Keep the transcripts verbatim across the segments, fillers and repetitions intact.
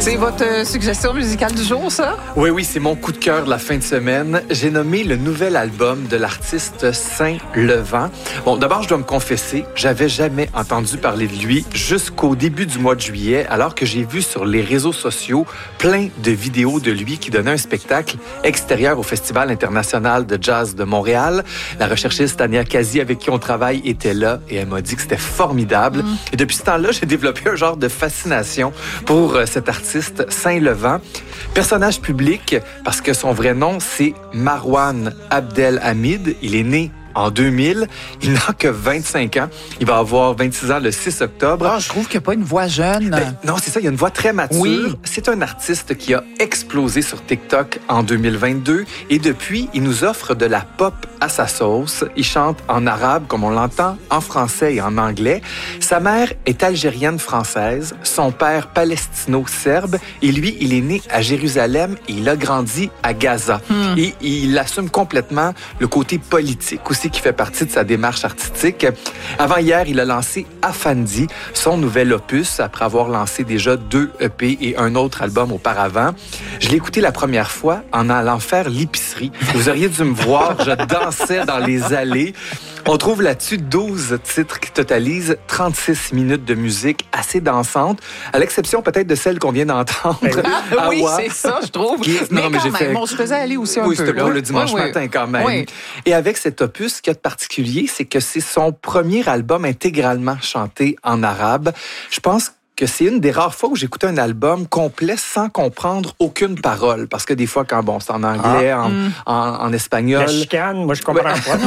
C'est votre euh, suggestion musicale du jour, ça? Oui, oui, c'est mon coup de cœur de la fin de semaine. J'ai nommé le nouvel album de l'artiste Saint-Levant. Bon, d'abord, je dois me confesser, j'avais jamais entendu parler de lui jusqu'au début du mois de juillet, alors que j'ai vu sur les réseaux sociaux plein de vidéos de lui qui donnait un spectacle extérieur au Festival international de jazz de Montréal. La recherchiste Tania Kazi, avec qui on travaille, était là et elle m'a dit que c'était formidable. Mm. Et depuis ce temps-là, j'ai développé un genre de fascination pour euh, cet artiste Saint-Levant. Personnage public, parce que son vrai nom, c'est Marwan Abdelhamid. Il est né en deux mille. Il n'a que vingt-cinq ans. Il va avoir vingt-six ans le six octobre. Oh, je trouve qu'il n'y a pas une voix jeune. Ben, non, c'est ça. Il y a une voix très mature. Oui. C'est un artiste qui a explosé sur TikTok en deux mille vingt-deux. Et depuis, il nous offre de la pop à sa sauce. Il chante en arabe, comme on l'entend, en français et en anglais. Sa mère est algérienne-française. Son père, palestino-serbe. Et lui, il est né à Jérusalem et il a grandi à Gaza. Hmm. Et il assume complètement le côté politique aussi, qui fait partie de sa démarche artistique. Avant hier, il a lancé Afandi, son nouvel opus, après avoir lancé déjà deux E P et un autre album auparavant. Je l'ai écouté la première fois en allant faire l'épicerie. Vous auriez dû me voir, je dansais dans les allées. On trouve là-dessus douze titres qui totalisent trente-six minutes de musique assez dansante, à l'exception peut-être de celle qu'on vient d'entendre. Ah, oui, c'est ça, je trouve. Qui... Mais, non, mais quand j'ai même, fait... on se faisait aller aussi un oui, peu. Oui, c'était pour le dimanche oui, matin oui. quand même. Oui. Et avec cet opus, ce qu'il y a de particulier, c'est que c'est son premier album intégralement chanté en arabe. Je pense que c'est une des rares fois où j'écoutais un album complet sans comprendre aucune parole. Parce que des fois, quand bon, c'est en anglais, ah, en, mm. en, en espagnol... La chicane, moi, je comprends ouais. pas.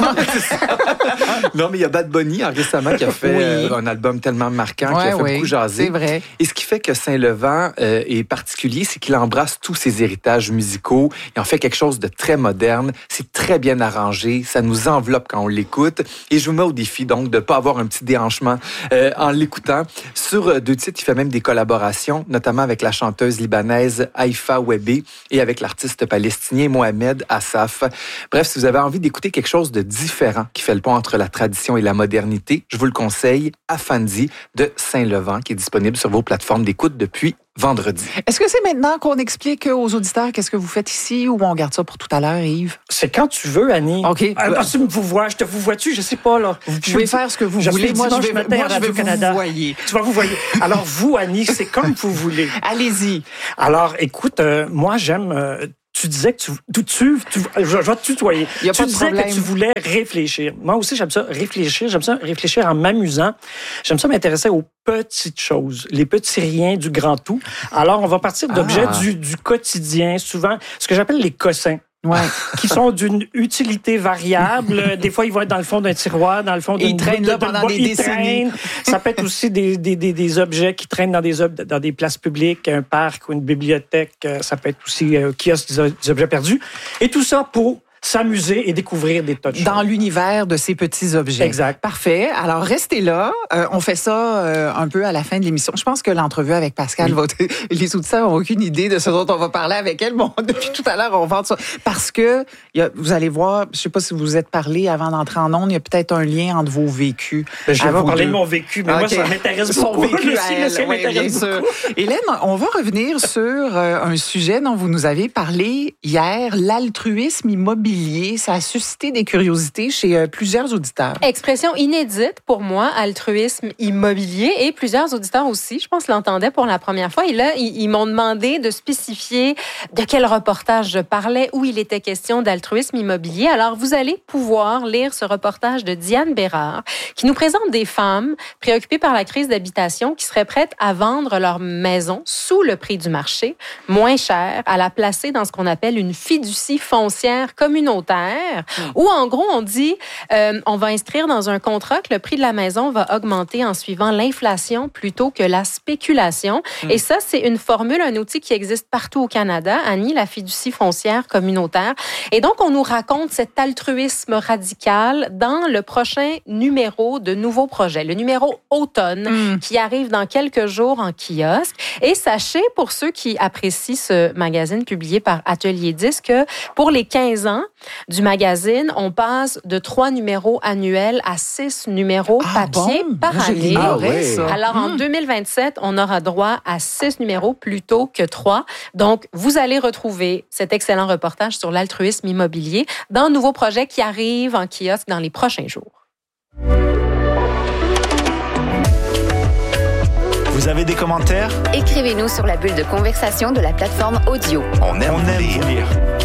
Non, mais il y a Bad Bunny en récemment qui a fait oui. euh, un album tellement marquant, ouais, qui a fait oui, beaucoup jaser. C'est vrai. Et ce qui fait que Saint-Levant euh, est particulier, c'est qu'il embrasse tous ses héritages musicaux. Il en fait quelque chose de très moderne. C'est très bien arrangé. Ça nous enveloppe quand on l'écoute. Et je vous mets au défi, donc, de ne pas avoir un petit déhanchement euh, en l'écoutant. Sur euh, deux titres, il fait même des collaborations, notamment avec la chanteuse libanaise Haïfa Webé et avec l'artiste palestinien Mohamed Assaf. Bref, si vous avez envie d'écouter quelque chose de différent qui fait le pont entre la tradition et la modernité, je vous le conseille, Afandi de Saint-Levant, qui est disponible sur vos plateformes d'écoute depuis vendredi. Est-ce que c'est maintenant qu'on explique aux auditeurs qu'est-ce que vous faites ici ou on garde ça pour tout à l'heure, Yves? C'est quand tu veux, Annie. OK. Alors, tu me vous vois, je te vous vois-tu, je sais pas, là. Vous pouvez je faire ce que vous je voulez. Moi, je vais, matin moi, à je vais vous Canada. voyer. Tu vas vous voyer. Alors, vous, Annie, c'est comme vous voulez. Allez-y. Alors, écoute, euh, moi, j'aime... Euh, Tu disais que tu... tu, tu, tu je, je vais te tutoyer. Il y a tu pas de disais problème. que tu voulais réfléchir. Moi aussi, j'aime ça réfléchir. J'aime ça réfléchir en m'amusant. J'aime ça m'intéresser aux petites choses, les petits riens du grand tout. Alors, on va partir d'objets ah. du, du quotidien, souvent ce que j'appelle les cossins. Ouais. Qui sont d'une utilité variable. Des fois, ils vont être dans le fond d'un tiroir, dans le fond d'une... Ils traînent là pendant des décennies. Ça peut être aussi des, des, des, des objets qui traînent dans des, ob... dans des places publiques, un parc ou une bibliothèque. Ça peut être aussi euh, kiosque des objets perdus. Et tout ça pour s'amuser et découvrir des tas de choses. Dans l'univers de ces petits objets. Exact. Parfait. Alors, restez là. Euh, on fait ça euh, un peu à la fin de l'émission. Je pense que l'entrevue avec Pascal, oui. va... les auditeurs n'ont aucune idée de ce dont on va parler avec elle. Bon, depuis tout à l'heure, on vend ça. Parce que, y a, vous allez voir, je ne sais pas si vous vous êtes parlé avant d'entrer en ondes, il y a peut-être un lien entre vos vécus. Ben, je vais pas parler de mon vécu, mais okay. moi, ça m'intéresse Son beaucoup. Vécu le à elle, aussi, oui, bien sûr. Hélène, on va revenir sur euh, un sujet dont vous nous avez parlé hier, l'altruisme immobilier. Ça a suscité des curiosités chez euh, plusieurs auditeurs. Expression inédite pour moi, altruisme immobilier, et plusieurs auditeurs aussi, je pense, l'entendaient pour la première fois. Et là, ils, ils m'ont demandé de spécifier de quel reportage je parlais, où il était question d'altruisme immobilier. Alors, vous allez pouvoir lire ce reportage de Diane Bérard, qui nous présente des femmes préoccupées par la crise d'habitation qui seraient prêtes à vendre leur maison sous le prix du marché, moins cher, à la placer dans ce qu'on appelle une fiducie foncière communautaire, Mmh. où en gros, on dit, euh, on va inscrire dans un contrat que le prix de la maison va augmenter en suivant l'inflation plutôt que la spéculation. Mmh. Et ça, c'est une formule, un outil qui existe partout au Canada, Annie, la fiducie foncière communautaire. Et donc, on nous raconte cet altruisme radical dans le prochain numéro de Nouveaux projets, le numéro automne, mmh. qui arrive dans quelques jours en kiosque. Et sachez, pour ceux qui apprécient ce magazine publié par Atelier dix, que pour les quinze ans, du magazine. On passe de trois numéros annuels à six numéros ah papier bon? par Moi, année. Ah ouais. Alors, en deux mille vingt-sept, on aura droit à six numéros plutôt que trois. Donc, vous allez retrouver cet excellent reportage sur l'altruisme immobilier dans un nouveau projet qui arrive en kiosque dans les prochains jours. Vous avez des commentaires? Écrivez-nous sur la bulle de conversation de la plateforme audio. On aime, On aime lire. lire.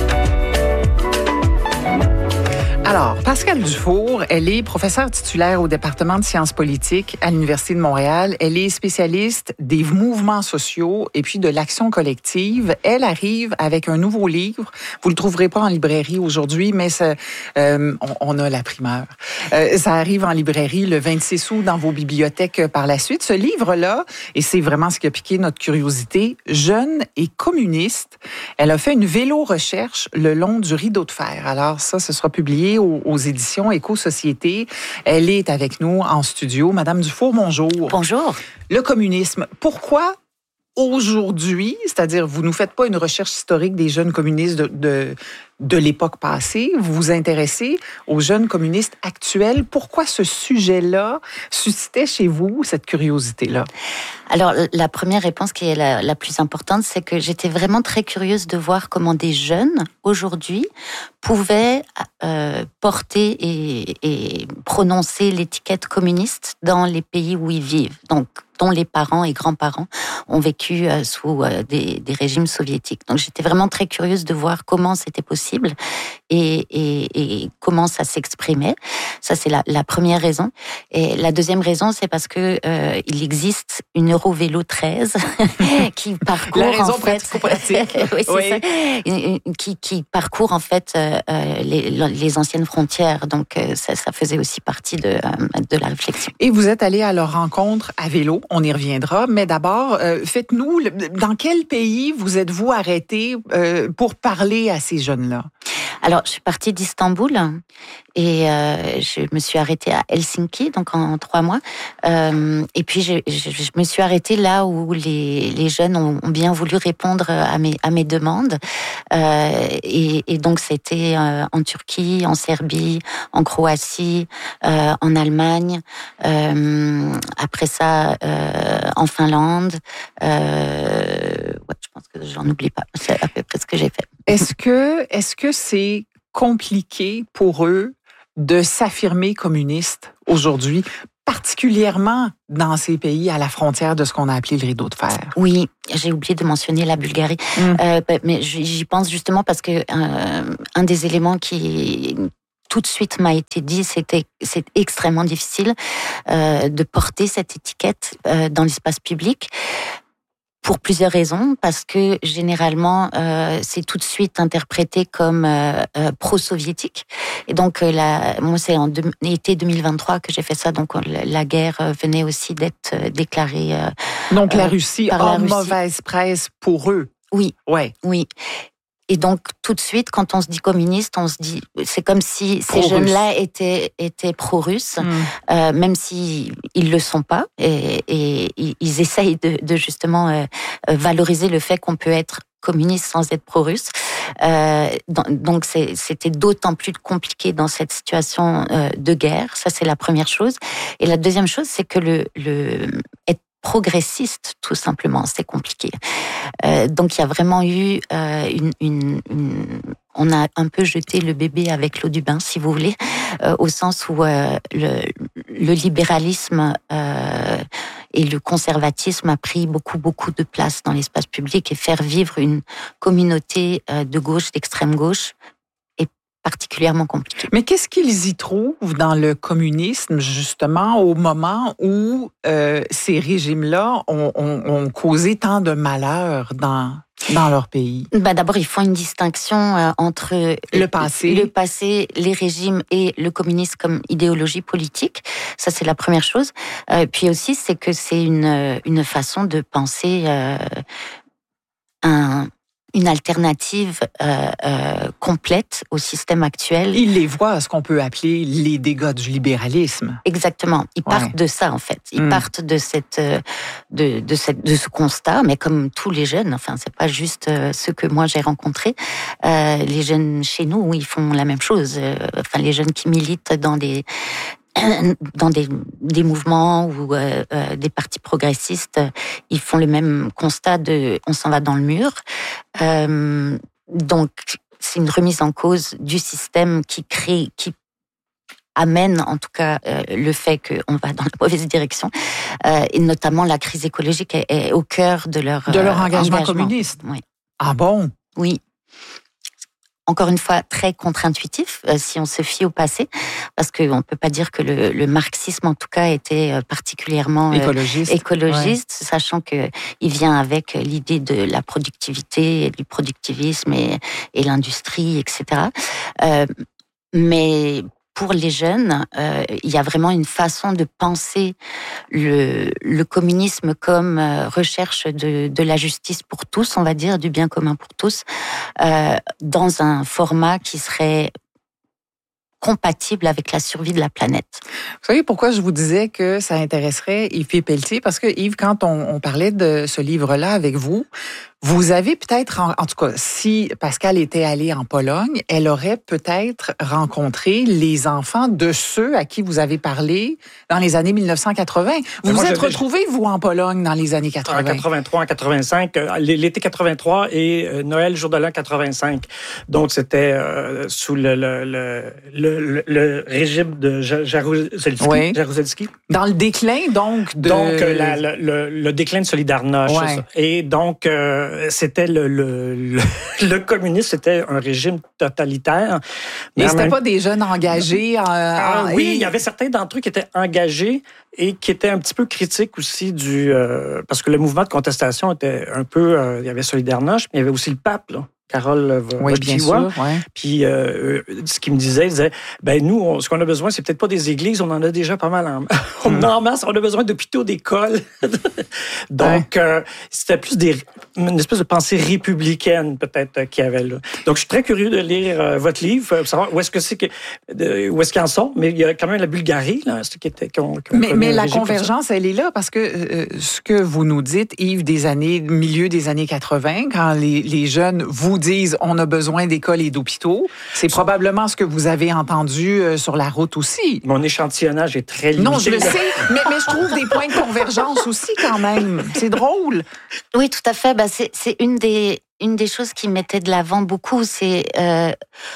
Alors, Pascale Dufour, elle est professeure titulaire au département de sciences politiques à l'Université de Montréal. Elle est spécialiste des mouvements sociaux et puis de l'action collective. Elle arrive avec un nouveau livre. Vous le trouverez pas en librairie aujourd'hui, mais ça, euh, on, on a la primeur. Euh, ça arrive en librairie le vingt-six août dans vos bibliothèques par la suite. Ce livre-là, et c'est vraiment ce qui a piqué notre curiosité, Jeune et communiste. Elle a fait une vélo-recherche le long du rideau de fer. Alors ça, ce sera publié aux, aux éditions Éco-Société. Elle est avec nous en studio. Madame Dufour, bonjour. Bonjour. Le communisme, pourquoi aujourd'hui, c'est-à-dire vous nous faites pas une recherche historique des jeunes communistes de, de, de l'époque passée, vous vous intéressez aux jeunes communistes actuels. Pourquoi ce sujet-là suscitait chez vous cette curiosité-là? Alors, la première réponse qui est la, la plus importante, c'est que j'étais vraiment très curieuse de voir comment des jeunes, aujourd'hui, pouvaient euh, porter et, et prononcer l'étiquette communiste dans les pays où ils vivent. Donc, dont les parents et grands-parents ont vécu euh, sous euh, des, des régimes soviétiques. Donc, j'étais vraiment très curieuse de voir comment c'était possible et, et, et comment ça s'exprimait. Ça, c'est la, la première raison. Et la deuxième raison, c'est parce que euh, il existe une Eurovélo treize qui parcourt la raison en fait, pratique. oui, c'est oui. ça, qui, qui parcourt en fait euh, les, les anciennes frontières. Donc, euh, ça, ça faisait aussi partie de, euh, de la réflexion. Et vous êtes allé à leur rencontre à vélo. On y reviendra. Mais d'abord, euh, faites-nous, dans quel pays vous êtes-vous arrêté euh, pour parler à ces jeunes-là? Alors, je suis partie d'Istanbul et euh, je me suis arrêtée à Helsinki, donc en, en trois mois. Euh, et puis, je, je, je me suis arrêtée là où les, les jeunes ont, ont bien voulu répondre à mes, à mes demandes. Euh, et, et donc, c'était euh, en Turquie, en Serbie, en Croatie, euh, en Allemagne. Euh, après ça, euh, en Finlande. Euh, ouais, je pense que j'en oublie pas. C'est à peu près ce que j'ai fait. Est-ce que, est-ce que c'est compliqué pour eux de s'affirmer communistes aujourd'hui, particulièrement dans ces pays à la frontière de ce qu'on a appelé le rideau de fer? Oui, j'ai oublié de mentionner la Bulgarie, mmh. euh, mais j'y pense justement parce que euh, un des éléments qui tout de suite m'a été dit, c'était c'est extrêmement difficile euh, de porter cette étiquette euh, dans l'espace public. Pour plusieurs raisons, parce que généralement, euh, c'est tout de suite interprété comme euh, euh, pro-soviétique. Et donc, euh, la, moi, c'est en deux, été deux mille vingt-trois que j'ai fait ça. Donc, la guerre venait aussi d'être déclarée. Euh, donc, la Russie euh, a mauvaise presse pour eux. Oui, ouais. oui. Et donc, tout de suite, quand on se dit communiste, on se dit, c'est comme si ces jeunes-là étaient, étaient pro-russes, mmh. euh, même s'ils ne le sont pas. Et, et ils essayent de, de justement euh, valoriser le fait qu'on peut être communiste sans être pro-russe. Euh, donc, c'est, c'était d'autant plus compliqué dans cette situation euh, de guerre. Ça, c'est la première chose. Et la deuxième chose, c'est que le, le être progressiste, tout simplement, c'est compliqué. Euh, donc, il y a vraiment eu euh, une, une, une... On a un peu jeté le bébé avec l'eau du bain, si vous voulez, euh, au sens où euh, le, le libéralisme euh, et le conservatisme a pris beaucoup, beaucoup de place dans l'espace public et faire vivre une communauté euh, de gauche, d'extrême gauche, particulièrement compliqué. Mais qu'est-ce qu'ils y trouvent dans le communisme, justement, au moment où euh, ces régimes-là ont, ont, ont causé tant de malheur dans, dans leur pays? Ben d'abord, ils font une distinction euh, entre le passé. le passé, les régimes et le communisme comme idéologie politique. Ça, c'est la première chose. Euh, puis aussi, c'est que c'est une, une façon de penser euh, un... une alternative euh, euh, complète au système actuel. Ils les voient, ce qu'on peut appeler les dégâts du libéralisme. Exactement. Ils partent ouais. de ça, en fait. Ils mm. partent de cette, de, de cette, de ce constat, mais comme tous les jeunes, enfin, c'est pas juste ceux que moi j'ai rencontrés. Euh, les jeunes chez nous, ils font la même chose. Enfin, les jeunes qui militent dans des dans des, des mouvements ou euh, euh, des partis progressistes, ils font le même constat de on s'en va dans le mur. Euh, donc, c'est une remise en cause du système qui crée, qui amène en tout cas euh, le fait qu'on va dans la mauvaise direction, euh, et notamment la crise écologique est, est au cœur de leur de leur engagement, engagement. communiste. Oui. Ah bon? Oui. Encore une fois, très contre-intuitif, euh, si on se fie au passé, parce qu'on ne peut pas dire que le, le marxisme, en tout cas, était euh, particulièrement euh, écologiste, écologiste ouais. sachant qu'il vient avec l'idée de la productivité, du productivisme et, et l'industrie, et cetera. Euh, mais pour les jeunes, euh, il y a vraiment une façon de penser le, le communisme comme euh, recherche de, de la justice pour tous, on va dire, du bien commun pour tous, euh, dans un format qui serait compatible avec la survie de la planète. Vous savez pourquoi je vous disais que ça intéresserait Yves Pelletier? Parce que Yves, quand on, on parlait de ce livre-là avec vous, vous avez peut-être, en, en tout cas, si Pascale était allée en Pologne, elle aurait peut-être rencontré les enfants de ceux à qui vous avez parlé dans les années mille neuf cent quatre-vingt. Vous vous êtes retrouvés, vous, en Pologne dans les années quatre-vingt? En quatre-vingt-trois, en quatre-vingt-cinq, l'été quatre-vingt-trois et Noël, jour de l'an quatre-vingt-cinq. Donc, c'était euh, sous le, le, le, le, le régime de Jaruzelski. Oui. Jaruzelski. Dans le déclin, donc, de... Donc, la, la, le, le déclin de Solidarność. Ouais. Et donc, euh, c'était le, le, le, le communisme, c'était un régime totalitaire. Mais, mais c'était même... pas des jeunes engagés. En, ah, en... Oui, il y avait certains d'entre eux qui étaient engagés et qui étaient un petit peu critiques aussi du... Euh, parce que le mouvement de contestation était un peu... Euh, il y avait Solidarność, mais il y avait aussi le pape, là. Carole oui, bien sûr, ouais. Puis euh, ce qu'il me disait, il disait, ben nous, on, ce qu'on a besoin, c'est peut-être pas des églises, on en a déjà pas mal en, on mm. en masse, on a besoin d'hôpitaux, d'écoles. Donc, ouais. euh, c'était plus des, une espèce de pensée républicaine, peut-être, euh, qu'il y avait là. Donc, je suis très curieux de lire euh, votre livre, pour savoir où est-ce que c'est que, de, où est-ce qu'ils en sont, mais il y a quand même la Bulgarie, là, ce qui était... Qu'on, qu'on mais mais la convergence, elle est là, parce que euh, ce que vous nous dites, Yves, des années, milieu des années quatre-vingt, quand les, les jeunes vous disent on a besoin d'écoles et d'hôpitaux. C'est probablement ce que vous avez entendu euh, sur la route aussi. Mon échantillonnage est très limité. Non, je le sais, mais, mais je trouve des points de convergence aussi quand même. C'est drôle. Oui, tout à fait. Ben, c'est, c'est une des, une des choses qui mettait de l'avant beaucoup. C'est... Euh,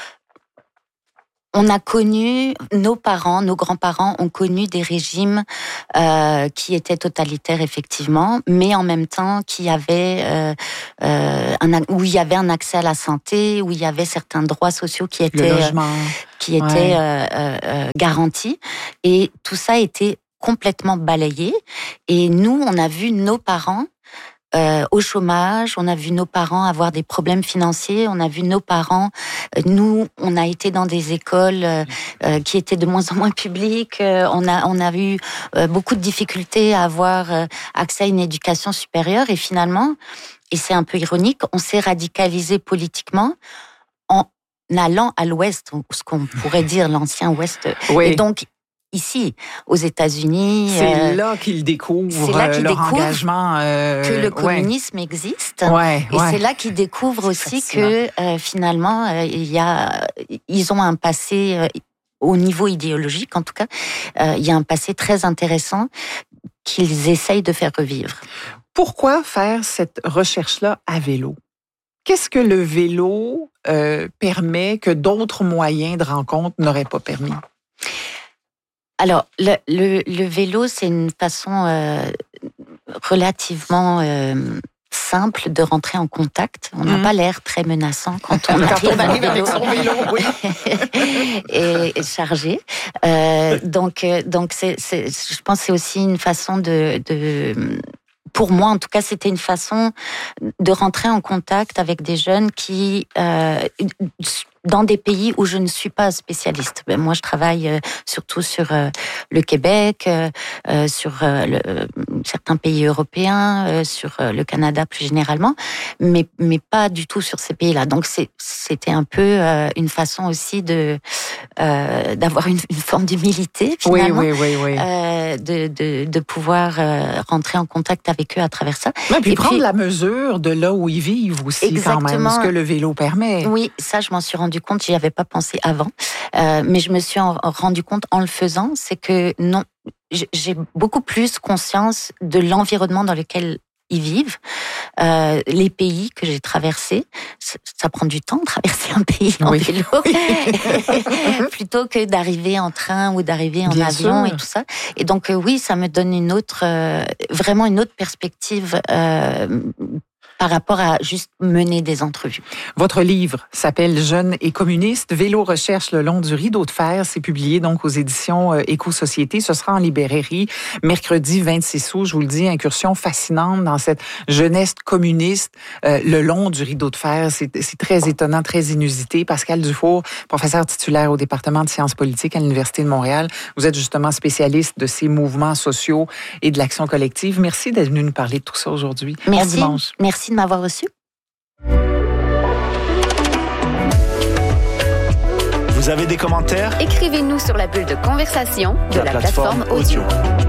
On a connu, nos parents, nos grands-parents ont connu des régimes euh, qui étaient totalitaires effectivement, mais en même temps qui avaient euh, euh, un, où il y avait un accès à la santé, où il y avait certains droits sociaux qui étaient euh, qui étaient ouais. euh, euh, garantis, et tout ça a été complètement balayé. Et nous, on a vu nos parents Euh, au chômage, on a vu nos parents avoir des problèmes financiers, on a vu nos parents, euh, nous, on a été dans des écoles euh, euh, qui étaient de moins en moins publiques, euh, on a on a eu euh, beaucoup de difficultés à avoir euh, accès à une éducation supérieure, et finalement, et c'est un peu ironique, on s'est radicalisé politiquement en allant à l'Ouest, ce qu'on pourrait dire l'ancien Ouest, oui. Et donc ici, aux États-Unis. C'est euh, là qu'ils découvrent c'est là qu'ils leur découvrent engagement. Euh, que le communisme ouais. existe. Ouais, et ouais. c'est là qu'ils découvrent c'est aussi fascinant. que euh, finalement, euh, il y a, ils ont un passé, euh, au niveau idéologique en tout cas, euh, il y a un passé très intéressant qu'ils essayent de faire revivre. Pourquoi faire cette recherche-là à vélo? Qu'est-ce que le vélo euh, permet que d'autres moyens de rencontre n'auraient pas permis? Alors, le, le, le vélo, c'est une façon euh, relativement euh, simple de rentrer en contact. On n'a mmh. pas l'air très menaçant quand on quand arrive, on arrive avec son vélo, oui. et, et chargé. Euh, donc, donc c'est, c'est, je pense que c'est aussi une façon de... de Pour moi, en tout cas, c'était une façon de rentrer en contact avec des jeunes qui, euh, dans des pays où je ne suis pas spécialiste. Ben, moi, je travaille euh, surtout sur euh, le Québec, euh, euh, sur euh, le, euh, certains pays européens, euh, sur euh, le Canada plus généralement, mais mais pas du tout sur ces pays-là. Donc c'est c'était un peu euh, une façon aussi de euh, d'avoir une, une forme d'humilité finalement, oui, oui, oui, oui. Euh, de, de de pouvoir euh, rentrer en contact avec eux à travers ça. Mais puis Et prendre puis, la mesure de là où ils vivent aussi exactement, quand même, ce que le vélo permet. Oui, ça je m'en suis rendu compte, j'y avais pas pensé avant, euh, mais je me suis en, en rendu compte en le faisant, c'est que non, j'ai beaucoup plus conscience de l'environnement dans lequel ils vivent, euh, les pays que j'ai traversés. Ça, ça prend du temps de traverser un pays en oui. vélo, plutôt que d'arriver en train ou d'arriver en Bien avion sûr. et tout ça. Et donc euh, oui, ça me donne une autre, euh, vraiment une autre perspective. Euh, par rapport à juste mener des entrevues. Votre livre s'appelle « Jeunes et communistes, vélo recherche le long du rideau de fer ». C'est publié donc aux éditions euh, Éco-Société. Ce sera en librairie mercredi vingt-six août. Je vous le dis, incursion fascinante dans cette jeunesse communiste euh, le long du rideau de fer. C'est très étonnant, très inusité. Pascal Dufour, professeur titulaire au département de sciences politiques à l'Université de Montréal. Vous êtes justement spécialiste de ces mouvements sociaux et de l'action collective. Merci d'être venu nous parler de tout ça aujourd'hui. Merci. Bon dimanche. Merci de m'avoir reçu. Vous avez des commentaires? Écrivez-nous sur la bulle de conversation de la, la plateforme, plateforme audio.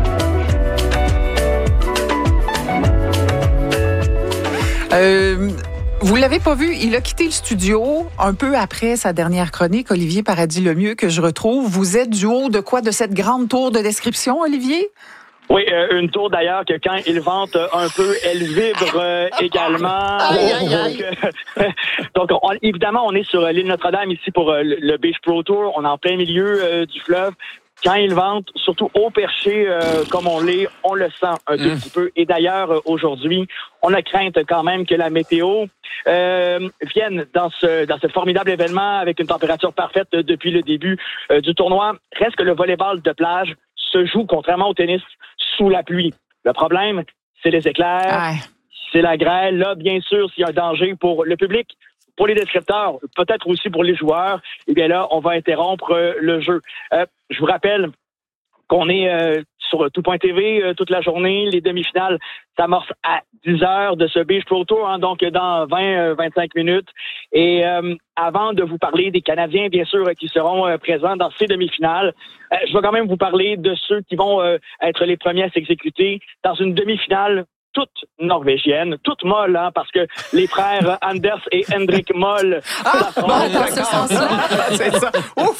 Euh, vous l'avez pas vu, il a quitté le studio un peu après sa dernière chronique, Olivier Paradis-Lemieux, que je retrouve. Vous êtes du haut de quoi? De cette grande tour de description, Olivier? Oui, euh, une tour d'ailleurs que quand il vente un peu, elle vibre euh, également. Aïe, aïe, aïe. Donc, euh, donc on, évidemment, on est sur l'île Notre-Dame ici pour euh, le Beach Pro Tour. On est en plein milieu euh, du fleuve. Quand il vente, surtout au perché euh, comme on l'est, on le sent un tout Mmh. petit peu. Et d'ailleurs, euh, aujourd'hui, on a crainte quand même que la météo euh, vienne dans ce dans ce formidable événement avec une température parfaite euh, depuis le début euh, du tournoi. Reste que le volleyball de plage se joue, contrairement au tennis, sous la pluie. Le problème, c'est les éclairs, Ah, c'est la grêle. Là, bien sûr, s'il y a un danger pour le public, pour les descripteurs, peut-être aussi pour les joueurs, eh bien là, on va interrompre euh, le jeu. Euh, je vous rappelle qu'on est euh, sur tout point T V euh, toute la journée. Les demi-finales s'amorcent à dix heures de ce Beach Pro Tour, hein, donc dans vingt à vingt-cinq minutes. Et euh, avant de vous parler des Canadiens, bien sûr, qui seront euh, présents dans ces demi-finales, euh, je vais quand même vous parler de ceux qui vont euh, être les premiers à s'exécuter dans une demi-finale toute norvégienne, toute molle, hein, parce que les frères Anders et Hendrik Moll s'affrontent. bon, dans ce sens-là, c'est ça.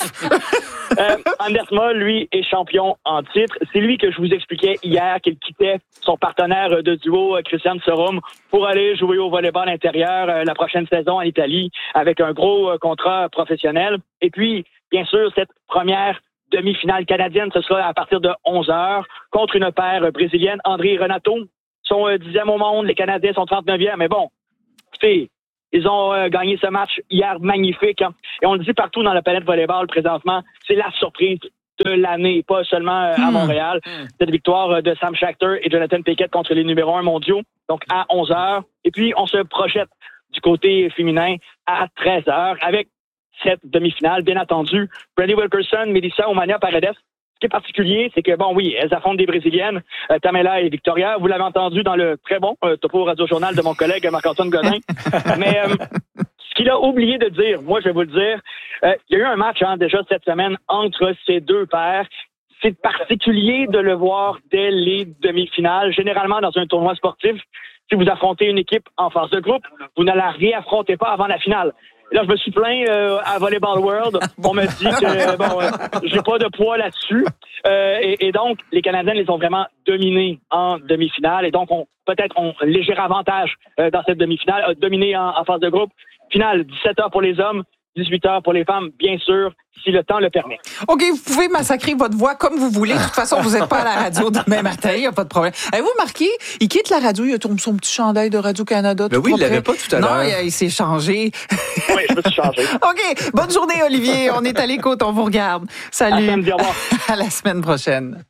Ouf! Euh, Anders Moll, lui, est champion en titre. C'est lui que je vous expliquais hier qu'il quittait son partenaire de duo, Christian Sorum, pour aller jouer au volleyball intérieur euh, la prochaine saison en Italie avec un gros euh, contrat professionnel. Et puis, bien sûr, cette première demi-finale canadienne, ce sera à partir de onze heures contre une paire brésilienne, André et Renato. Sont euh, dixième au monde, les Canadiens sont trente-neuvième, mais bon, écoutez, ils ont euh, gagné ce match hier magnifique, hein. Et on le dit partout dans la planète volleyball présentement, c'est la surprise de l'année, pas seulement euh, à Hmm. Montréal. Hmm. Cette victoire euh, de Sam Schachter et Jonathan Pickett contre les numéros un mondiaux, donc à onze heures. Et puis, on se projette du côté féminin à treize heures avec cette demi-finale, bien entendu. Brandy Wilkerson, Melissa Omania Paredes. Ce qui est particulier, c'est que, bon, oui, elles affrontent des Brésiliennes, euh, Tamela et Victoria. Vous l'avez entendu dans le très bon euh, topo radio-journal de mon collègue Marc-Antoine Godin. Mais euh, ce qu'il a oublié de dire, moi, je vais vous le dire, euh, il y a eu un match hein, déjà cette semaine entre ces deux paires. C'est particulier de le voir dès les demi-finales. Généralement, dans un tournoi sportif, si vous affrontez une équipe en phase de groupe, vous ne la réaffrontez pas avant la finale. Et là, je me suis plaint euh, à Volleyball World. On me dit que bon, euh, j'ai pas de poids là-dessus. Euh, et, et donc, les Canadiens les ont vraiment dominés en demi-finale. Et donc, on peut-être ont un léger avantage euh, dans cette demi-finale, euh, dominé en, en phase de groupe. Finale, dix-sept heures pour les hommes, dix-huit heures pour les femmes, bien sûr, si le temps le permet. OK, vous pouvez massacrer votre voix comme vous voulez. De toute façon, vous n'êtes pas à la radio demain matin, il n'y a pas de problème. Avez-vous remarqué, il quitte la radio, il a tombé son petit chandail de Radio-Canada. Ben oui, il l'avait pas tout à l'heure. Non, il, il s'est changé. Oui, je me suis changé. OK, bonne journée, Olivier. On est à l'écoute, on vous regarde. Salut. À samedi, au revoir. À la semaine prochaine.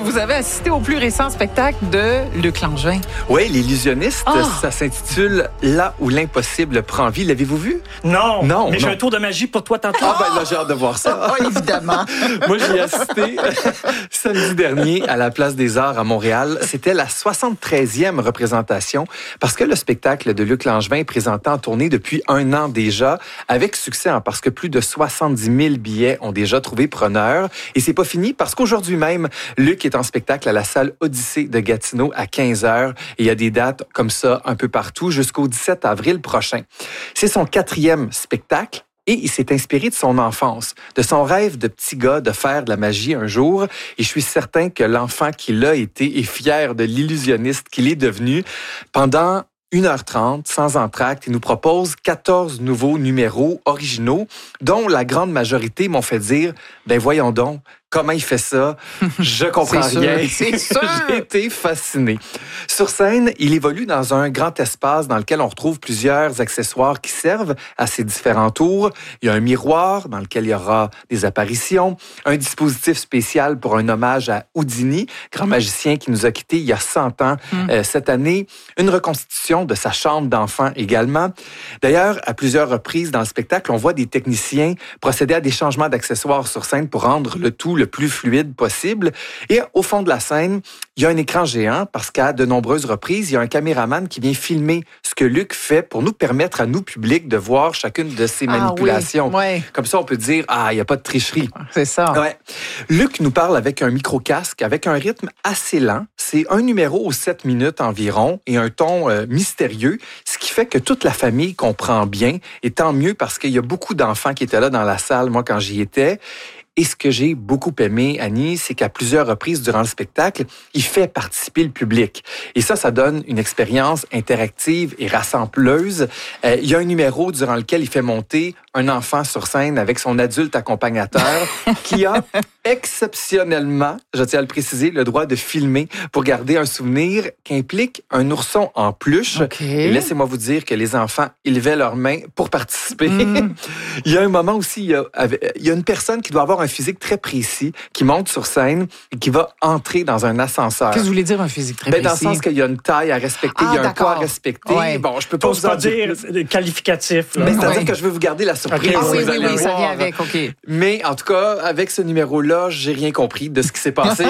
vous avez assisté au plus récent spectacle de Luc Langevin. Oui, l'illusionniste, Oh. ça s'intitule « Là où l'impossible prend vie ». L'avez-vous vu? Non, Non, mais j'ai non. un tour de magie pour toi tantôt. Ah ben là, j'ai hâte de voir ça. Oh, évidemment. Moi, j'y ai assisté samedi dernier à la Place des Arts à Montréal. C'était la soixante-treizième représentation parce que le spectacle de Luc Langevin est présenté en tournée depuis un an déjà, avec succès, hein, parce que plus de soixante-dix mille billets ont déjà trouvé preneur. Et c'est pas fini parce qu'aujourd'hui même, Luc est en spectacle à la salle Odyssée de Gatineau à quinze heures. Et il y a des dates comme ça un peu partout jusqu'au dix-sept avril prochain. C'est son quatrième spectacle. Et il s'est inspiré de son enfance, de son rêve de petit gars de faire de la magie un jour. Et je suis certain que l'enfant qu'il a été est fier de l'illusionniste qu'il est devenu. Pendant une heure trente, sans entracte, il nous propose quatorze nouveaux numéros originaux, dont la grande majorité m'ont fait dire « Ben voyons donc, comment il fait ça? Je comprends C'est sûr, rien. » c'est sûr. J'ai été fasciné. Sur scène, il évolue dans un grand espace dans lequel on retrouve plusieurs accessoires qui servent à ses différents tours. Il y a un miroir dans lequel il y aura des apparitions, un dispositif spécial pour un hommage à Houdini, grand magicien qui nous a quittés il y a cent ans mm. euh, cette année, une reconstitution de sa chambre d'enfant également. D'ailleurs, à plusieurs reprises dans le spectacle, on voit des techniciens procéder à des changements d'accessoires sur scène pour rendre le tout le plus fluide possible. Et au fond de la scène, il y a un écran géant parce qu'à de nombreuses reprises, il y a un caméraman qui vient filmer ce que Luc fait pour nous permettre à nous, public, de voir chacune de ses manipulations. Ah oui, ouais. Comme ça, on peut dire, ah, il n'y a pas de tricherie. C'est ça. Ouais. Luc nous parle avec un micro-casque, avec un rythme assez lent. C'est un numéro aux sept minutes environ et un ton euh, mystérieux, ce qui fait que toute la famille comprend bien. Et tant mieux parce qu'il y a beaucoup d'enfants qui étaient là dans la salle, moi, quand j'y étais. Et ce que j'ai beaucoup aimé, Annie, c'est qu'à plusieurs reprises durant le spectacle, il fait participer le public. Et ça, ça donne une expérience interactive et rassembleuse. Euh, il y a un numéro durant lequel il fait monter un enfant sur scène avec son adulte accompagnateur qui a exceptionnellement, je tiens à le préciser, le droit de filmer pour garder un souvenir qui implique un ourson en peluche. Okay. Et laissez-moi vous dire que les enfants, ils levaient leurs mains pour participer. Mm. Il y a un moment aussi, il y a, il y a une personne qui doit avoir un physique très précis, qui monte sur scène et qui va entrer dans un ascenseur. Qu'est-ce que vous voulez dire, un physique très ben, précis? Dans le sens qu'il y a une taille à respecter, Ah, il y a un d'accord. poids à respecter. Ouais. Bon, je peux pas T'oses vous en pas dire dire qualificatif. Là. Mais c'est-à-dire Ouais. que je veux vous garder la surprise. Okay, Ah oui, vous oui, allez oui, ça voir. vient avec, OK. Mais en tout cas, avec ce numéro-là, j'ai rien compris de ce qui s'est passé.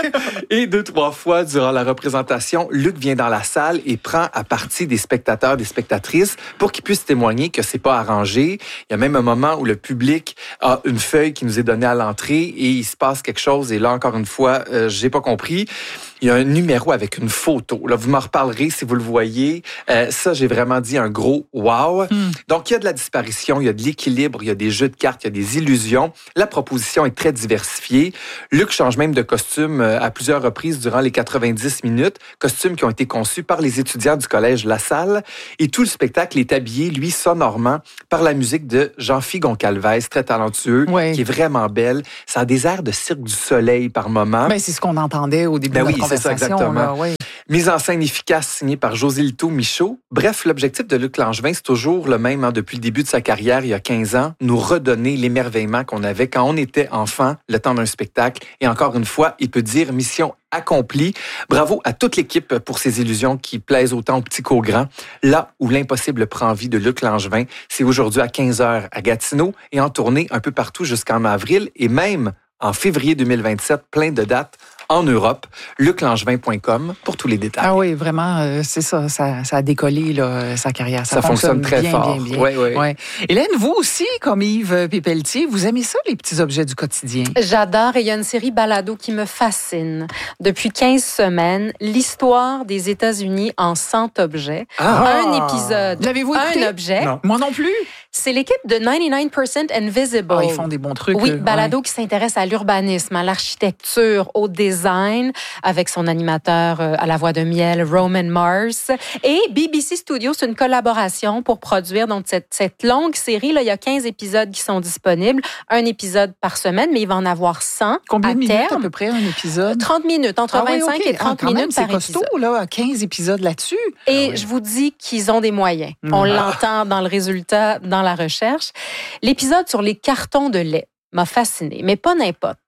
Et deux, trois fois durant la représentation, Luc vient dans la salle et prend à partie des spectateurs, des spectatrices pour qu'ils puissent témoigner que c'est pas arrangé. Il y a même un moment où le public a une feuille qui nous est donnée à l'entrée et il se passe quelque chose. Et là, encore une fois, euh, j'ai pas compris. Il y a un numéro avec une photo. Là, vous m'en reparlerez si vous le voyez. Euh, ça, j'ai vraiment dit un gros wow. Mm. Donc, il y a de la disparition, il y a de l'équilibre, il y a des jeux de cartes, il y a des illusions. La proposition est très diversifiée. Luc change même de costume à plusieurs reprises durant les quatre-vingt-dix minutes. Costumes qui ont été conçus par les étudiants du collège La Salle. Et tout le spectacle est habillé, lui, sonorement, par la musique de Jean-Philippe Goncalves, très talentueux, ouais. qui est vraiment belle. Ça a des airs de Cirque du Soleil par moments. Ben, c'est ce qu'on entendait au début ben de oui, la conversation. C'est ça, exactement. Là, ouais. Mise en scène efficace signée par José Lito Michaud. Bref, l'objectif de Luc Langevin, c'est toujours le même hein, depuis le début de sa carrière, il y a quinze ans, nous redonner l'émerveillement qu'on avait quand on était enfant, le temps d'un spectacle. Et encore une fois, il peut dire mission accomplie. Bravo à toute l'équipe pour ces illusions qui plaisent autant aux petits qu'aux grands. Là où l'impossible prend vie de Luc Langevin, c'est aujourd'hui à quinze heures à Gatineau et en tournée un peu partout jusqu'en avril et même en février deux mille vingt-sept, plein de dates en Europe. luc langevin point com pour tous les détails. Ah oui, vraiment, euh, c'est ça, ça, ça a décollé là, sa carrière. Ça, ça fonctionne, fonctionne très bien, fort. Bien, bien. Oui, oui. Ouais. Hélène, vous aussi, comme Yves Pépeltier, vous aimez ça, les petits objets du quotidien? J'adore et il y a une série balado qui me fascine. Depuis quinze semaines, l'histoire des États-Unis en cent objets. Ah. Un épisode, L'avez-vous écouté? un objet. Non. Moi non plus. C'est l'équipe de quatre-vingt-dix-neuf pour cent Invisible. Oh, ils font des bons trucs. Oui, eux. balado ouais. qui s'intéresse à l'urbanisme, à l'architecture, au design, avec son animateur euh, à la voix de miel, Roman Mars. Et B B C Studios, c'est une collaboration pour produire donc cette, cette longue série. Là, il y a quinze épisodes qui sont disponibles, un épisode par semaine, mais il va en avoir cent Combien à de minutes terme. à peu près un épisode? trente minutes, entre ah, vingt-cinq oui, okay. et trente ah, minutes même, par c'est costaud, épisode. là, quinze épisodes là-dessus. Et ah, oui. je vous dis qu'ils ont des moyens. Mmh. On l'entend dans le résultat, dans la recherche. L'épisode sur les cartons de lait m'a fasciné, mais pas n'importe.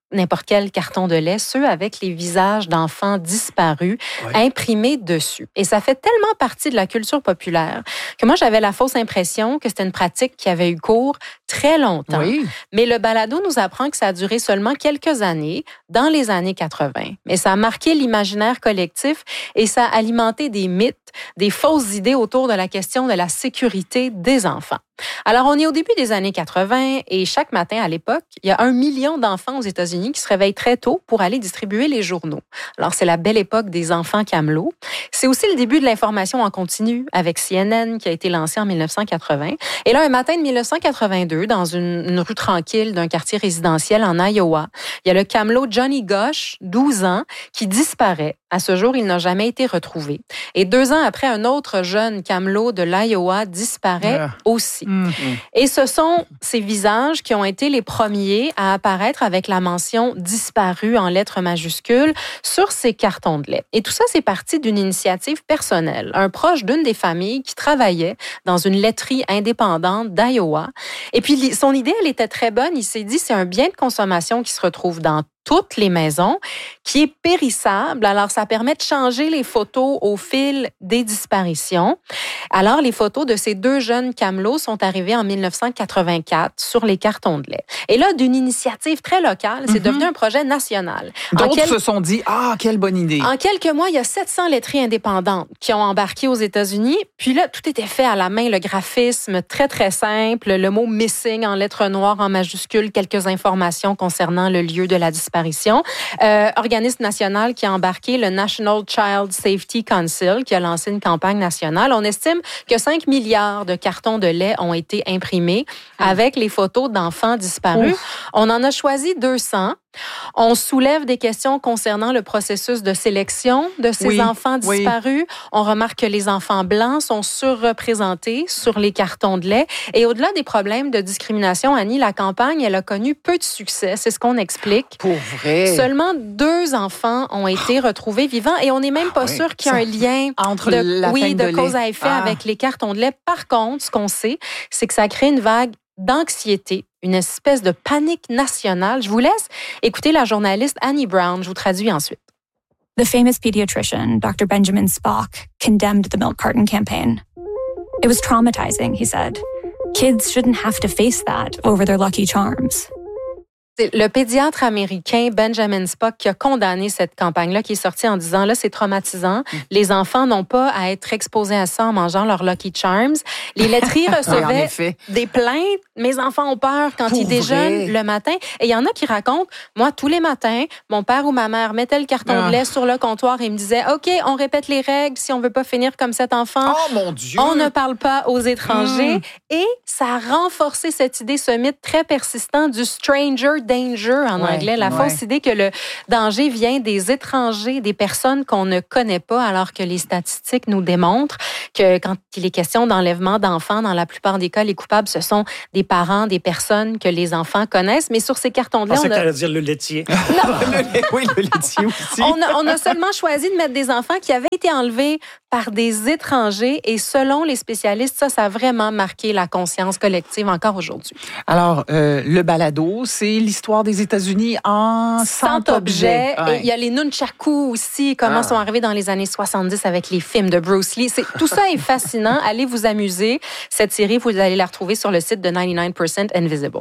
n'importe quel carton de lait, ceux avec les visages d'enfants disparus ouais. imprimés dessus. Et ça fait tellement partie de la culture populaire que moi, j'avais la fausse impression que c'était une pratique qui avait eu cours très longtemps. Oui. Mais le balado nous apprend que ça a duré seulement quelques années, dans les années quatre-vingt. Mais ça a marqué l'imaginaire collectif et ça a alimenté des mythes, des fausses idées autour de la question de la sécurité des enfants. Alors, on est au début des années quatre-vingt et chaque matin à l'époque, il y a un million d'enfants aux États-Unis qui se réveillent très tôt pour aller distribuer les journaux. Alors, c'est la belle époque des enfants camelots. C'est aussi le début de l'information en continu avec C N N qui a été lancé en dix-neuf cent quatre-vingt. Et là, un matin de dix-neuf cent quatre-vingt-deux, dans une, une rue tranquille d'un quartier résidentiel en Iowa, il y a le camelot Johnny Gosch, douze ans, qui disparaît. À ce jour, il n'a jamais été retrouvé. Et deux ans après, un autre jeune camelot de l'Iowa disparaît yeah. aussi. Mm-hmm. Et ce sont ces visages qui ont été les premiers à apparaître avec la mention « disparu » en lettres majuscules sur ces cartons de lait. Et tout ça, c'est parti d'une initiative personnelle. Un proche d'une des familles qui travaillait dans une laiterie indépendante d'Iowa. Et puis, son idée, elle était très bonne. Il s'est dit, c'est un bien de consommation qui se retrouve dans toutes les maisons, qui est périssable. Alors, ça permet de changer les photos au fil des disparitions. Alors, les photos de ces deux jeunes camelots sont arrivées en dix-neuf cent quatre-vingt-quatre sur les cartons de lait. Et là, d'une initiative très locale, c'est mm-hmm. devenu un projet national. D'autres quel... se sont dit, ah, quelle bonne idée. En quelques mois, il y a sept cents laiteries indépendantes qui ont embarqué aux États-Unis. Puis là, tout était fait à la main, le graphisme très, très simple, le mot « missing » en lettres noires en majuscules, quelques informations concernant le lieu de la disparition. Euh, organisme national qui a embarqué le National Child Safety Council, qui a lancé une campagne nationale. On estime que cinq milliards de cartons de lait ont été imprimés avec les photos d'enfants disparus. Ouf. On en a choisi deux cents. On soulève des questions concernant le processus de sélection de ces oui, enfants disparus. Oui. On remarque que les enfants blancs sont surreprésentés sur les cartons de lait. Et au-delà des problèmes de discrimination, Annie, la campagne, elle a connu peu de succès. C'est ce qu'on explique. Pour vrai? Seulement deux enfants ont été retrouvés vivants et on n'est même pas ah, sûr oui. qu'il y a un lien entre de, la oui, de, de cause à effet ah. avec les cartons de lait. Par contre, ce qu'on sait, c'est que ça crée une vague d'anxiété, une espèce de panique nationale. Je vous laisse écouter la journaliste Annie Brown. Je vous traduis ensuite. The famous pediatrician, Doctor Benjamin Spock, condemned the milk carton campaign. It was traumatizing, he said. Kids shouldn't have to face that over their Lucky Charms. C'est le pédiatre américain Benjamin Spock qui a condamné cette campagne-là, qui est sortie en disant, là, c'est traumatisant. Mmh. Les enfants n'ont pas à être exposés à ça en mangeant leur Lucky Charms. Les laiteries recevaient oui, des plaintes. Mes enfants ont peur quand Pour ils déjeunent vrai. le matin. Et il y en a qui racontent, moi, tous les matins, mon père ou ma mère mettait le carton ah. de lait sur le comptoir et me disait, OK, on répète les règles si on veut pas finir comme cet enfant. Oh, mon Dieu! On ne parle pas aux étrangers. Mmh. Et ça a renforcé cette idée, ce mythe très persistant du stranger danger en ouais, anglais, la ouais. fausse idée que le danger vient des étrangers, des personnes qu'on ne connaît pas, alors que les statistiques nous démontrent que quand il est question d'enlèvement d'enfants, dans la plupart des cas, les coupables, ce sont des parents, des personnes que les enfants connaissent. Mais sur ces cartons de lait, on a... a... dire le laitier. Non. le, oui, le laitier aussi. on, a, on a seulement choisi de mettre des enfants qui avaient été enlevés par des étrangers et selon les spécialistes, ça, ça a vraiment marqué la conscience collective encore aujourd'hui. Alors, euh, le balado, c'est l'histoire des États-Unis en cent objets. Ouais. Et il y a les nunchakus aussi, comment ah. sont arrivés dans les années soixante-dix avec les films de Bruce Lee. C'est, tout ça est fascinant. Allez vous amuser. Cette série, vous allez la retrouver sur le site de ninety-nine percent Invisible.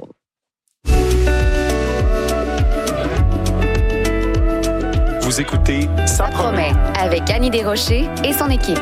Vous écoutez Ça promet avec Annie Desrochers et son équipe.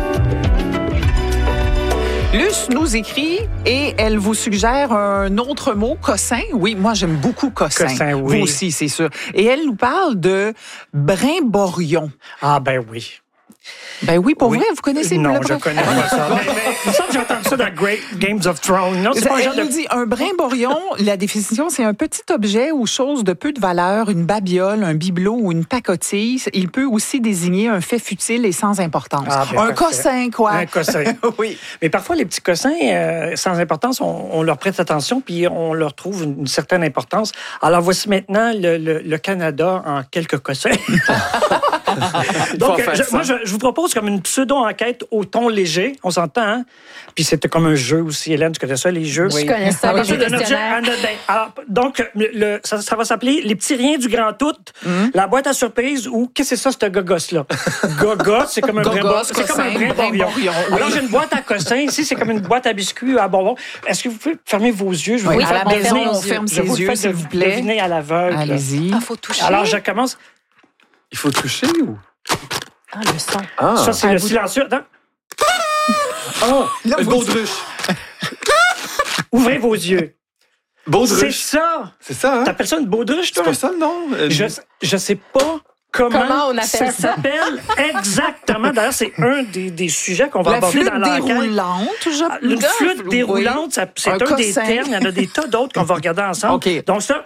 Luce nous écrit et elle vous suggère un autre mot, cossin. Oui, moi j'aime beaucoup cossin. Cossin, oui. Vous aussi, c'est sûr. Et elle nous parle de brimborion. Ah ben oui. Ben oui, pour oui. vrai, vous connaissez non, le je connais pas ça. mais, mais, il me semble que j'ai entendu ça dans Great Games of Thrones. Non, c'est pas Elle un genre nous de... dit, un brimborion, la définition, c'est un petit objet ou chose de peu de valeur, une babiole, un bibelot ou une pacotille. Il peut aussi désigner un fait futile et sans importance. Ah, un parfait. Cossin, quoi. Un cossin. Oui. Mais parfois, les petits cossins euh, sans importance, on, on leur prête attention puis on leur trouve une, une certaine importance. Alors, voici maintenant le, le, le Canada en quelques cossins. Donc, je, moi, je, je vous propose comme une pseudo-enquête au ton léger. On s'entend, hein? Puis c'était comme un jeu aussi. Hélène, tu connais ça, les jeux? Oui. Je connais ça, les jeux un objet anodin. Alors, donc, le, ça, ça va s'appeler Les petits riens du grand tout, mm-hmm. la boîte à surprise ou qu'est-ce que c'est ça, ce gogos-là? Gogos, c'est comme un Gogos, vrai, c'est comme un vrai bonbon. Oui. Alors, j'ai une boîte à cossins. Ici, c'est comme une boîte à biscuits à bonbons. Est-ce que vous pouvez fermer vos yeux? Je vous oui, à la maison, on ferme ses yeux, s'il vous plaît. Deviner à l'aveugle. Allez-y. Ah, faut toucher. Alors, je commence. Il faut toucher ou? Ah, le son. Ah. Ça, c'est ah, le vous... silencieux. Oh, le baudruche. Ouvrez vos yeux. Baudruche. C'est ça. C'est ça, hein? T'appelles ça une baudruche, toi? C'est pas ça, non? Euh, je, je sais pas comment, comment on appelle ça. ça s'appelle exactement. D'ailleurs, c'est un des, des sujets qu'on va la aborder dans l'enquête. déroulante, je... Une flûte oui. déroulante, ça, c'est un, un des termes. Il y en a des tas d'autres qu'on va regarder ensemble. Okay. Donc ça...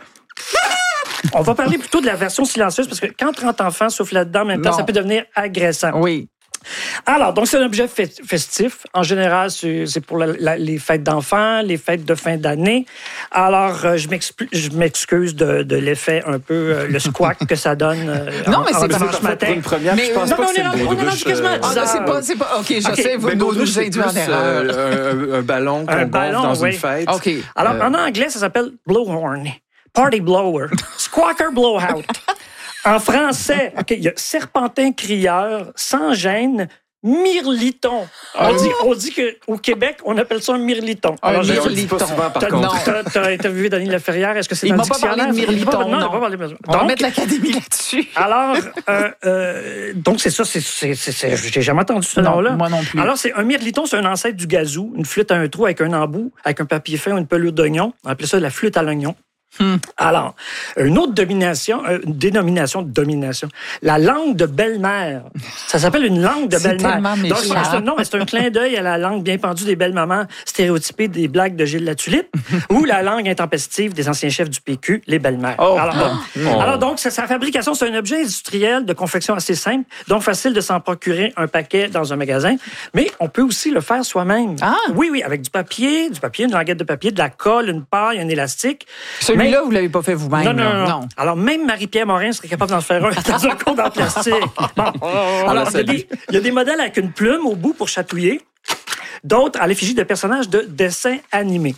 On va parler plutôt de la version silencieuse parce que quand trente enfants soufflent là-dedans en même temps, non. ça peut devenir agressant. Oui. Alors, donc, c'est un objet festif. En général, c'est, c'est pour la, la, les fêtes d'enfants, les fêtes de fin d'année. Alors, euh, je, je m'excuse de, de l'effet un peu, euh, le squawk que ça donne. Euh, non, en, mais c'est pas matin. Une première, mais, je pense non, pas mais que c'est on est rendu quasiment à dix heures. C'est pas, c'est pas, OK, je okay. sais, vous nous induisez en erreur. Euh, un, un ballon qu'on gonfle dans oui. une fête. OK. Alors, euh... en anglais, ça s'appelle blowhorn. Party blower. Squawker blowout. En français, OK, il y a serpentin crieur, sans gêne, mirliton. On dit, on dit qu'au Québec, on appelle ça un mirliton. Alors, un mirliton. Pas souvent, par t'as, contre. T'as, t'as interviewé Denis Laferrière. Est-ce que c'est il dans m'a le pas dictionnaire? Parlé de mirliton, non, non. il m'a pas parlé de mirliton. On va mettre l'Académie là-dessus. Alors, euh, euh, donc c'est ça, c'est, c'est, c'est, c'est, j'ai jamais entendu ce non, nom-là. Moi non plus. Alors, c'est un mirliton, c'est un ancêtre du gazou, une flûte à un trou avec un embout, avec un papier fin ou une pelure d'oignon. On appelait ça la flûte à l'oignon. Hmm. Alors, une autre domination, une dénomination de domination, la langue de belle-mère. Ça s'appelle une langue de c'est belle-mère. Donc, c'est un, non, mais c'est un clin d'œil à la langue bien pendue des belles-mamans stéréotypées des blagues de Gilles Latulippe ou la langue intempestive des anciens chefs du P Q, les belles-mères. Oh. Alors, oh. alors, donc, sa fabrication, c'est un objet industriel de confection assez simple, donc facile de s'en procurer un paquet dans un magasin, mais on peut aussi le faire soi-même. Ah. Oui, oui, avec du papier, du papier, une languette de papier, de la colle, une paille, un élastique. Celui-là, mais... vous ne l'avez pas fait vous-même. Non, non, non, non. Alors, même Marie-Pierre Morin serait capable d'en faire un dans un compte en plastique. Bon. Alors, il y, a des, il y a des modèles avec une plume au bout pour chatouiller, d'autres à l'effigie de personnages de dessins animés.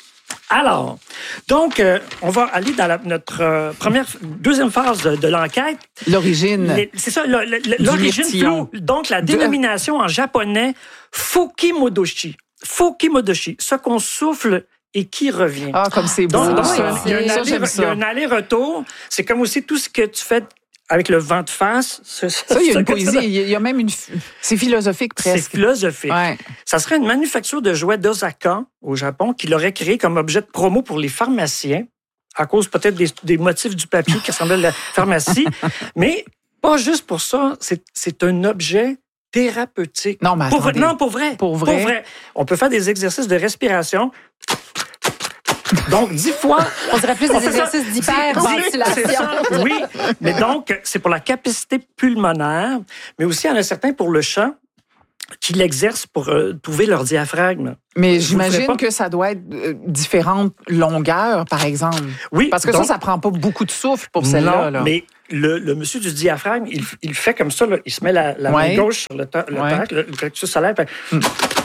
Alors, donc, euh, on va aller dans la, notre euh, première, deuxième phase de, de l'enquête. L'origine. Les, c'est ça, le, le, l'origine floue. Donc, la dénomination de... en japonais, Fukimodoshi. Fukimodoshi, ce qu'on souffle et qui revient. Ah, comme c'est beau. Donc, donc ah, il y a un aller, il y a un aller-retour. C'est comme aussi tout ce que tu fais avec le vent de face. Ça, ça il y a une poésie. Il y a même une... C'est philosophique, presque. C'est philosophique. Ouais. Ça serait une manufacture de jouets d'Osaka, au Japon, qui l'aurait créé comme objet de promo pour les pharmaciens, à cause peut-être des, des motifs du papier qui ressemblaient à la pharmacie. Mais pas juste pour ça. C'est, c'est un objet thérapeutique. Non, mais pour vrai, attendez. Non, pour vrai. Pour vrai. Pour vrai. On peut faire des exercices de respiration. Donc, dix fois... On dirait plus des exercices d'hyperventilation. Oui, mais donc, c'est pour la capacité pulmonaire, mais aussi, il y en a certains pour le chant qui l'exercent pour euh, trouver leur diaphragme. Mais Vous j'imagine que ça doit être euh, différentes longueurs, par exemple. Oui. Parce que donc, ça, ça prend pas beaucoup de souffle pour celle-là. Non, là. mais le, le monsieur du diaphragme, il, il fait comme ça, là, il se met la, la ouais. main gauche sur le, ta- le ouais. thorax, le, le plexus solaire. Puis...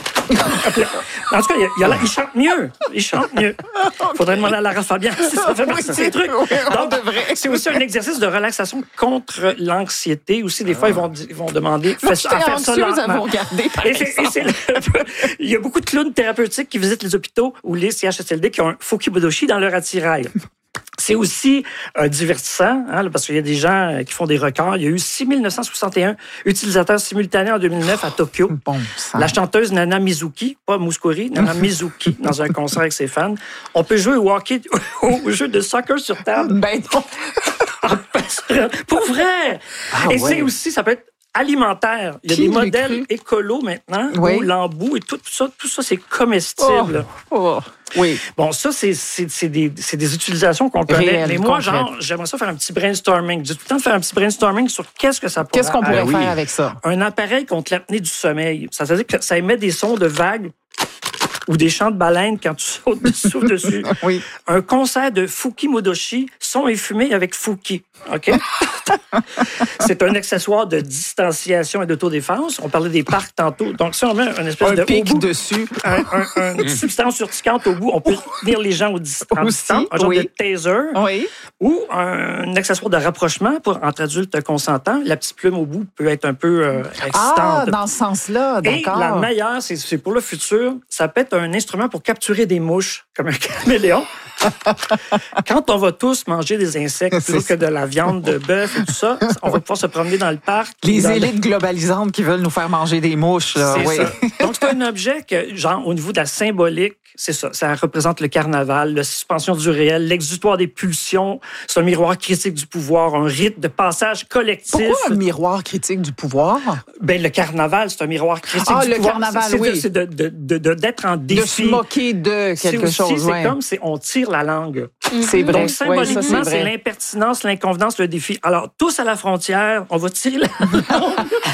En tout cas, il, il, il, il chante mieux. Il chante mieux. Il faudrait demander à Lara Fabian si ça fait partie de ces trucs. Donc, c'est aussi un exercice de relaxation contre l'anxiété. Aussi, des fois, ils vont, ils vont demander Moi, fais, à faire ça lentement. Regarder, par et c'est, et c'est le, il y a beaucoup de clowns thérapeutiques qui visitent les hôpitaux ou les C H S L D qui ont un Fukimodoshi dans leur attirail. C'est aussi euh, divertissant, hein, parce qu'il y a des gens euh, qui font des records. Il y a eu six mille neuf cent soixante et un utilisateurs simultanés en deux mille neuf à Tokyo. Bon la chanteuse Nana Mizuki, pas Mouskouri, Nana Mizuki, dans un concert avec ses fans. On peut jouer au hockey, au jeu de soccer sur table. Ben non! Pour vrai! Ah, et ouais. c'est aussi, ça peut être alimentaire. Il y a Qui des l'aurait modèles cru? écolos maintenant, Oui. où l'embout et tout, tout ça, tout ça, c'est comestible. Oh. Oh. Oui. Bon, ça, c'est, c'est, c'est, des, c'est des utilisations qu'on connaît. Réel, mais moi, concrète. genre, j'aimerais ça faire un petit brainstorming. J'ai tout le temps de faire un petit brainstorming sur qu'est-ce que ça pourrait Qu'est-ce qu'on pourrait Ah, oui. faire avec ça? Un appareil contre l'apnée du sommeil. Ça veut dire que ça émet des sons de vagues ou des chants de baleines quand tu sautes dessous dessus. Oui. Un concert de Fuki Modoshi, son et fumée avec Fuki. OK? C'est un accessoire de distanciation et d'autodéfense. On parlait des parcs tantôt. Donc, si on met une espèce un de pic bout, dessus. Un, un, un, une substance urticante au bout, on peut tenir les gens au distance. Aussi, un genre oui. de taser. Oui. Ou un, un accessoire de rapprochement pour entre adultes consentants. La petite plume au bout peut être un peu euh, excitante. Ah, dans ce sens-là, d'accord. Et la meilleure, c'est, c'est pour le futur, ça peut être un instrument pour capturer des mouches, comme un caméléon. Quand on va tous manger des insectes plutôt que de la viande de bœuf et tout ça, on va pouvoir se promener dans le parc. Les dans élites le... globalisantes qui veulent nous faire manger des mouches. Là. C'est oui. ça. Donc, c'est un objet que, genre, au niveau de la symbolique, c'est ça. Ça représente le carnaval, la suspension du réel, l'exutoire des pulsions. C'est un miroir critique du pouvoir, un rite de passage collectif. Pourquoi un miroir critique du pouvoir? Ben, le carnaval, c'est un miroir critique ah, du le pouvoir. carnaval, c'est oui. De, c'est de, de, de, de, d'être en défi. De se moquer de quelque c'est aussi, chose. C'est ouais. comme si on tire la langue. C'est vrai. Donc, symboliquement, ouais, ça, c'est, c'est l'impertinence, l'inconvenance, le défi. Alors, tous à la frontière, on va tirer la langue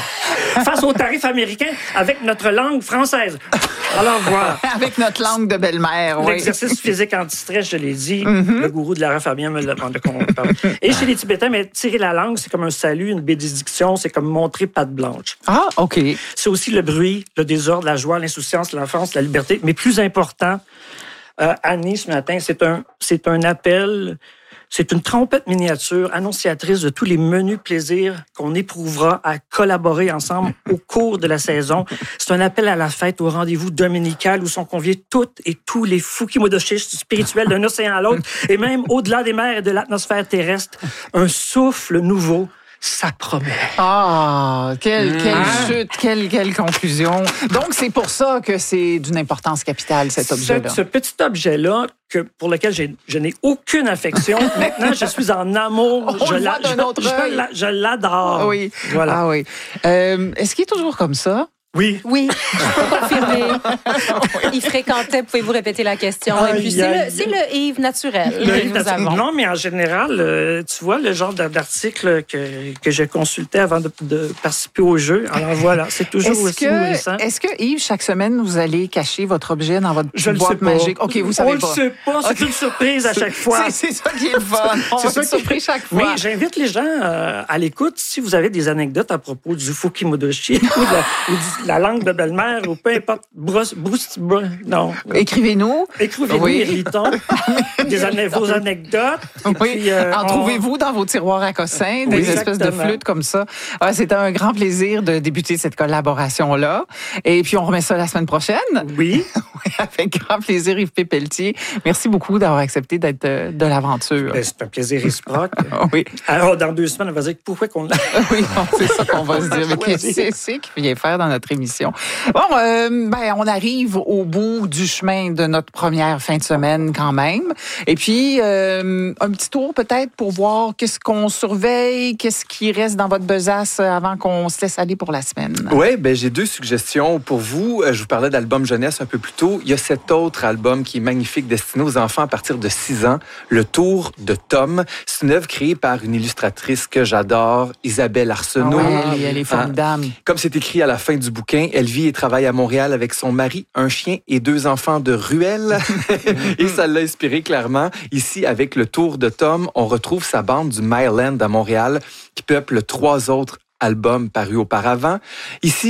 face aux tarifs américains avec notre langue française. Alors, voilà. Avec notre langue de belle-mère, oui. L'exercice physique anti-stress, je l'ai dit. Mm-hmm. Le gourou de Lara Fabian me l'a demandé qu'on parle. Et chez les Tibétains, mais tirer la langue, c'est comme un salut, une bénédiction, c'est comme montrer patte blanche. Ah, OK. C'est aussi le bruit, le désordre, la joie, l'insouciance, l'enfance, la liberté. Mais plus important, euh, Annie, ce matin, c'est un, c'est un appel... C'est une trompette miniature annonciatrice de tous les menus plaisirs qu'on éprouvera à collaborer ensemble au cours de la saison. C'est un appel à la fête, au rendez-vous dominical où sont conviés toutes et tous les fukimodoshistes spirituels d'un océan à l'autre et même au-delà des mers et de l'atmosphère terrestre. Un souffle nouveau. Ça promet. Ah, quelle, quelle ah. chute, quelle, quelle conclusion. Donc, c'est pour ça que c'est d'une importance capitale, cet objet-là. Ce, ce petit objet-là, que, pour lequel j'ai, je n'ai aucune affection, maintenant, je suis en amour. On je, le la, voit d'un autre je, œil. je, la, je l'adore. Ah oui. Voilà. Ah oui. Euh, est-ce qu'il est toujours comme ça? Oui. Oui, je peux confirmer. Il fréquentait, pouvez-vous répéter la question? Aïe, Et puis, c'est, aïe. le, c'est le Yves naturel Le que Yves nous naturel. avons. Non, mais en général, euh, tu vois, le genre d'article que, que je consultais avant de, de participer au jeu. Alors voilà, c'est toujours est-ce aussi que, nourrissant. Est-ce que, Yves, chaque semaine, vous allez cacher votre objet dans votre je boîte ne sais magique? pas. OK, vous savez On pas. On ne sait pas. C'est okay. Une surprise à chaque fois. C'est, c'est ça qui est le fun. On c'est va être surpris chaque fois. Mais j'invite les gens euh, à l'écoute. Si vous avez des anecdotes à propos du Fukimodoshi ou, de la, ou de la langue de belle-mère ou peu importe, Bruce, Bruce, Bruce non. Écrivez-nous. Écrivez-nous, oui. Irritons. Des ane- vos anecdotes. Oui. Puis, euh, en on... trouvez-vous dans vos tiroirs à cossins, des oui, espèces exactement. de flûtes comme ça. Ah, c'était un grand plaisir de débuter cette collaboration-là. Et puis, on remet ça la semaine prochaine. Oui. oui avec grand plaisir, Yves Pépeltier. Merci beaucoup d'avoir accepté d'être de, de l'aventure. Ben, c'est un plaisir réciproque. oui. Alors, dans deux semaines, on va dire pourquoi qu'on l'a. oui, c'est ça qu'on va se dire. Mais qu'est-ce que c'est qu'il vient faire dans notre émission? Bon, euh, ben, on arrive au bout du chemin de notre première fin de semaine quand même. Et puis, euh, un petit tour peut-être pour voir qu'est-ce qu'on surveille, qu'est-ce qui reste dans votre besace avant qu'on se laisse aller pour la semaine. Oui, ben j'ai deux suggestions pour vous. Je vous parlais d'album jeunesse un peu plus tôt. Il y a cet autre album qui est magnifique, destiné aux enfants à partir de six ans, Le Tour de Tom. C'est une œuvre créée par une illustratrice que j'adore, Isabelle Arsenault. Ah ouais, elle, elle est formidable. Ah, comme c'est écrit à la fin du bouquin, elle vit et travaille à Montréal avec son mari, un chien et deux enfants de ruelle. Et ça l'a inspiré clairement. Ici, avec Le Tour de Tom, on retrouve sa bande du Myland à Montréal qui peuple trois autres albums parus auparavant. Ici,